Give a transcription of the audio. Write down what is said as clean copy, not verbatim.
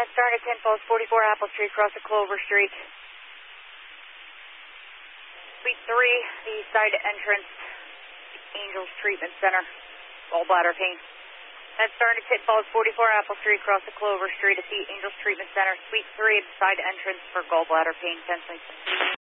Head start at 10 Falls 44 Apple Street, across the Clover Street. Suite 3, the side entrance, Angels Treatment Center, gallbladder pain. Head start at 10 Falls 44 Apple Street, across the Clover Street at the Angels Treatment Center, Suite 3, the side entrance for gallbladder pain, 10